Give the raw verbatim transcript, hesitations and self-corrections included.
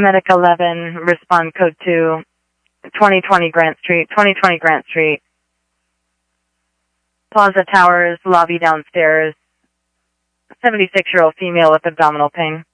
Medic eleven, respond code two, twenty twenty Grant Street, twenty twenty Grant Street. Plaza Towers, lobby downstairs. seventy-six-year-old female with abdominal pain.